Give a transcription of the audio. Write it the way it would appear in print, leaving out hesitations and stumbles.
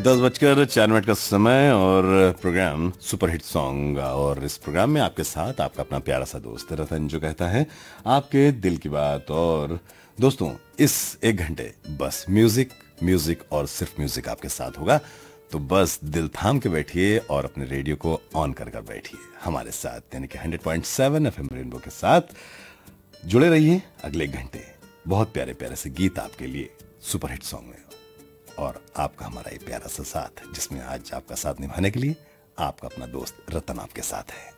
10:04 का समय और प्रोग्राम सुपर हिट सॉन्ग, और इस प्रोग्राम में आपके साथ आपका अपना प्यारा सा दोस्त रतन जो कहता है आपके दिल की बात। और दोस्तों, इस 1 घंटे बस म्यूजिक म्यूजिक और सिर्फ म्यूजिक आपके साथ होगा। तो बस दिल थाम के बैठिए और अपने रेडियो को ऑन कर बैठिए हमारे साथ, यानी कि 100.7 FM रेनबो के साथ जुड़े रहिए। अगले 1 घंटे बहुत प्यारे प्यारे से गीत आपके लिए सुपर हिट सॉन्ग में, और आपका हमारा ये प्यारा सा साथ, जिसमें आज आपका साथ निभाने के लिए आपका अपना दोस्त रतन आपके साथ है।